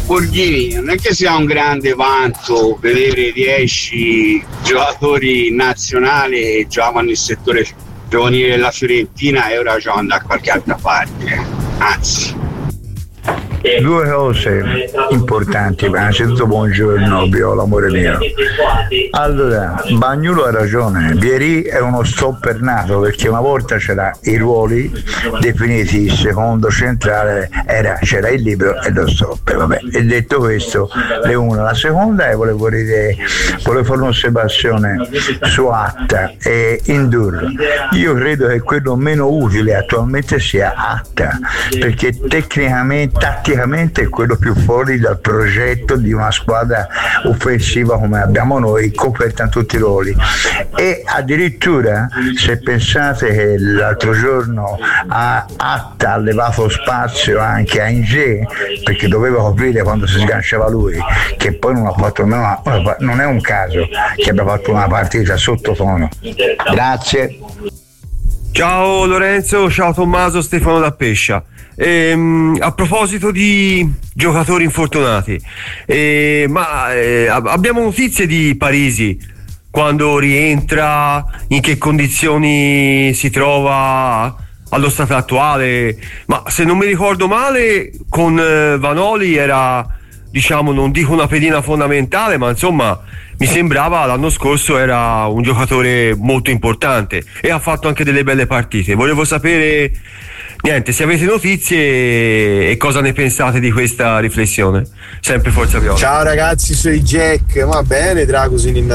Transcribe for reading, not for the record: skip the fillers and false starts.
Borghini, non è che sia un grande vanto vedere 10 giocatori nazionali che giocavano nel settore giovanile della Fiorentina e ora giocano da qualche altra parte, anzi. Due cose importanti, innanzitutto buongiorno Viola, amore mio. Allora, Bagnulo ha ragione, Vieri è uno stopper nato, perché una volta c'era i ruoli definiti, il secondo centrale c'era il libero e lo stopper, vabbè. E detto questo, le una. La seconda è volevo fare un'osservazione su Atta e Indur. Io credo che quello meno utile attualmente sia Atta, perché tecnicamente, tatticamente è quello più fuori dal progetto di una squadra offensiva come abbiamo noi, coperta in tutti i ruoli. E addirittura, se pensate che l'altro giorno Atta ha levato spazio anche a Inge, perché doveva coprire quando si sganciava lui, che poi non ha fatto non è un caso che abbia fatto una partita sottotono. Grazie. Ciao Lorenzo, ciao Tommaso, Stefano da Pescia. A proposito di giocatori infortunati, abbiamo notizie di Parisi, quando rientra, in che condizioni si trova allo stato attuale? Ma se non mi ricordo male, con Vanoli era, diciamo, non dico una pedina fondamentale, ma insomma mi sembrava l'anno scorso era un giocatore molto importante e ha fatto anche delle belle partite. Volevo sapere se avete notizie e cosa ne pensate di questa riflessione. Sempre Forza Viola. Ciao ragazzi, sono Jack. Va bene, Dragosin in